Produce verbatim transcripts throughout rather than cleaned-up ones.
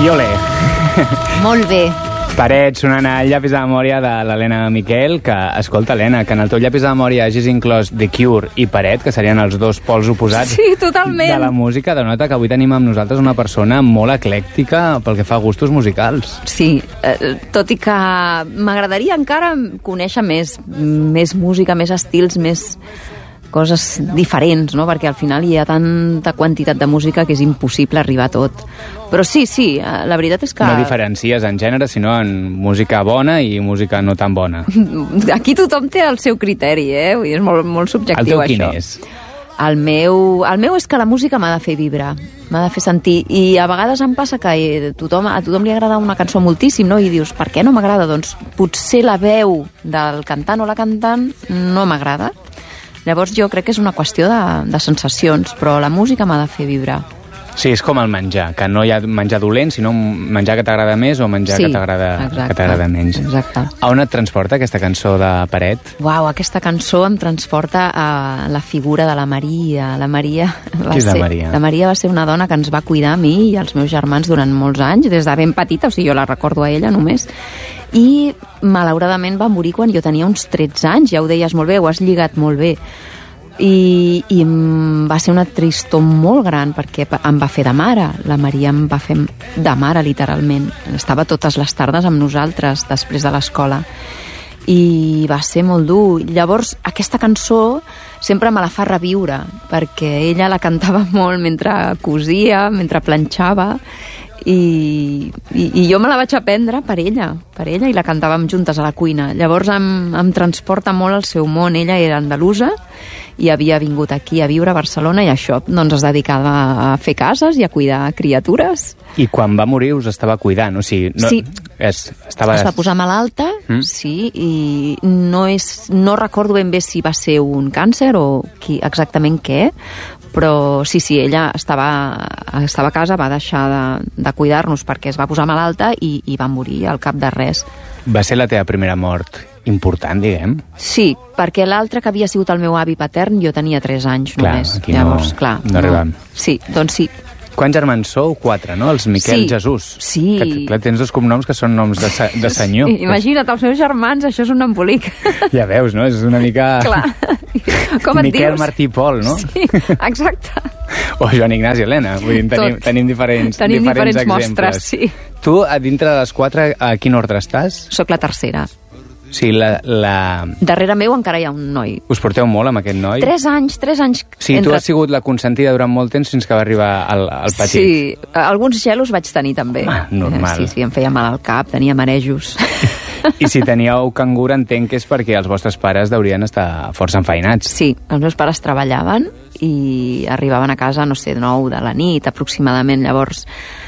I olé. Molt bé. Paret, sonant el llapis de memòria de l'Helena Miquel, que, escolta, Helena, que en el teu llapis de memòria hagis inclòs The Cure i Paret, que serien els dos pols oposats sí, totalment. de la música, denota que avui tenim amb nosaltres una persona molt eclèctica pel que fa a gustos musicals. Sí, eh, tot i que m'agradaria encara conèixer més, més música, més estils, més coses diferents, no? Perquè al final hi ha tanta quantitat de música que és impossible arribar a tot. Però sí, sí, la veritat és que... No diferencies en gènere, sinó en música bona i música no tan bona. Aquí tothom té el seu criteri, eh? Vull dir, és molt, molt subjectiu, això. El teu quin quin és? El meu, el meu és que la música m'ha de fer vibrar, m'ha de fer sentir, i a vegades em passa que tothom, a tothom li agrada una cançó moltíssim, no? I dius, per què no m'agrada? Doncs potser la veu del cantant o la cantant no m'agrada. Llavors jo crec que és una qüestió de, de sensacions, però la música m'ha de fer vibrar. Sí, és com el menjar, que no hi ha menjar dolent, sinó menjar que t'agrada més o menjar sí, que t'agrada menys. Exacte. A on et transporta aquesta cançó de Paret? Uau, aquesta cançó em transporta a la figura de la Maria. La Maria va Qui és ser, la Maria? La Maria va ser una dona que ens va cuidar a mi i als meus germans durant molts anys, des de ben petita, o sigui, jo la recordo a ella només. I malauradament va morir quan jo tenia uns tretze anys, ja ho deies molt bé, ho has lligat molt bé. I, i va ser una tristor molt gran perquè em va fer de mare, la Maria em va fer de mare literalment, estava totes les tardes amb nosaltres després de l'escola i va ser molt dur. Llavors aquesta cançó sempre me la fa reviure perquè ella la cantava molt mentre cosia, mentre planxava i, i, i jo me la vaig aprendre per ella, per ella i la cantàvem juntes a la cuina. Llavors em, em transporta molt al seu món. Ella era andalusa i havia vingut aquí a viure a Barcelona i això doncs es dedicava a fer cases i a cuidar criatures. I quan va morir us estava cuidant, o sigui... No, sí, és, estava... es va posar malalta, mm? sí, i no, és, no recordo ben bé si va ser un càncer o qui, exactament què, però sí, sí, ella estava, estava a casa, va deixar de, de cuidar-nos perquè es va posar malalta i, i va morir al cap de res. Va ser la teva primera mort important, diguem? Sí, perquè l'altre que havia sigut el meu avi patern jo tenia tres anys clar, només. Aquí Llavors, no, clar, no arribem. No. Sí, doncs sí. Quants germans sou? Quatre, no? Els Miquel sí, Jesús. Sí. Que, clar, tens dos cognoms que són noms de, de senyor. Sí, imagina't, els meus germans, això és un embolic. Ja veus, no? És una mica... Clar. Com et Miquel, dius? Martí, Pol, no? Sí, exacte. O Joan Ignasi, Helena. Vull dir, tenim, tenim diferents, tenim diferents, diferents exemples. mostres, sí. Tu, a dintre de les quatre, a quin ordre estàs? Soc la tercera. Sí, la, la... Darrere meu encara hi ha un noi. Us porteu molt amb aquest noi? Tres anys, tres anys... Sí, entre... tu has sigut la consentida durant molt temps fins que va arribar al, al petit. Sí, alguns gelos vaig tenir també. Ah, normal. Sí, sí, em feia mal al cap, tenia marejos. I si teníeu cangur entenc que és perquè els vostres pares deurien estar força enfeinats. Sí, els meus pares treballaven i arribaven a casa, no sé, nou de la nit aproximadament, llavors...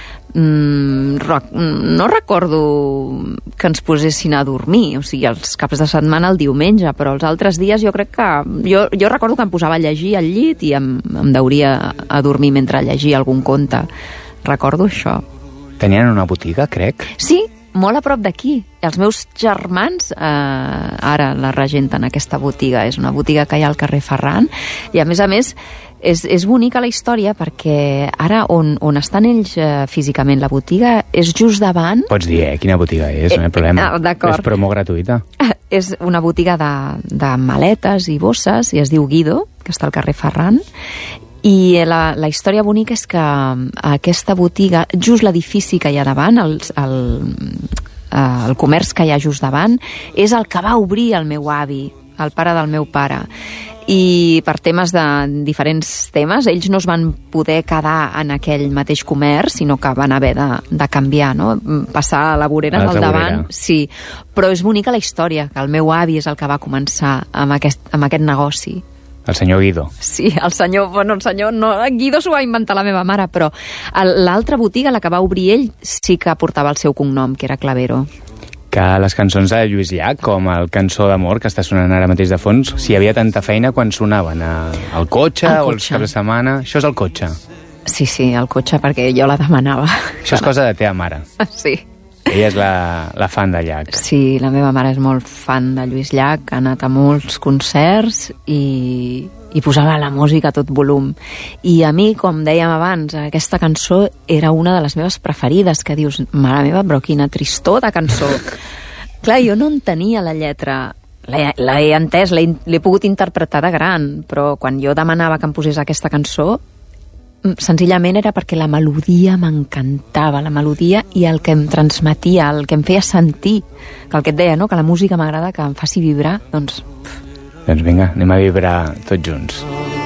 Mm, no recordo que ens posessin a dormir, o sigui, els caps de setmana el diumenge, però els altres dies jo crec que... Jo, jo recordo que em posava a llegir al llit i em, em deuria a dormir mentre llegia algun conte. Recordo això. Tenien una botiga, crec? Sí, molt a prop d'aquí. Els meus germans eh, ara la regenten, aquesta botiga. És una botiga que hi ha al carrer Ferran i, a més a més, És, és bonica la història perquè ara on, on estan ells eh, físicament, la botiga és just davant... Pots dir, eh, quina botiga és, no hi ha problema. Eh, d'acord. És promo gratuïta. És una botiga de, de maletes i bosses i es diu Guido, que està al carrer Ferran, i la, la història bonica és que aquesta botiga, just l'edifici que hi ha davant, el, el, el comerç que hi ha just davant, és el que va obrir el meu avi, el pare del meu pare. I per temes de diferents temes, ells no es van poder quedar en aquell mateix comerç, sinó que van haver de, de canviar, no? Passar a la vorera al davant. Sí, però és bonica la història, que el meu avi és el que va començar amb aquest, amb aquest negoci. El senyor Guido. Sí, el senyor, bueno, el senyor, no, Guido s'ho va inventar la meva mare, però l'altra botiga, la que va obrir ell, sí que portava el seu cognom, que era Clavero. Que les cançons de Lluís Llach, com el Cançó d'amor que està sonant ara mateix de fons, si hi havia tanta feina quan sonaven al cotxe, cotxe o els caps de setmana... Això és el cotxe? Sí, sí, el cotxe, perquè jo la demanava. Això és cosa de teva mare? Sí. Ella és la, la fan de Llach. Sí, la meva mare és molt fan de Lluís Llach, ha anat a molts concerts i, i posava la música a tot volum. I a mi, com dèiem abans, aquesta cançó era una de les meves preferides, que dius, mare meva, però quina tristor de cançó. Clar, jo no entenia la lletra, l'he entès, l'he pogut interpretar de gran, però quan jo demanava que em posés aquesta cançó, senzillament era perquè la melodia m'encantava, la melodia i el que em transmetia, el que em feia sentir, que el que et deia, no? Que la música m'agrada, que em faci vibrar, doncs... Doncs vinga, anem a vibrar tots junts.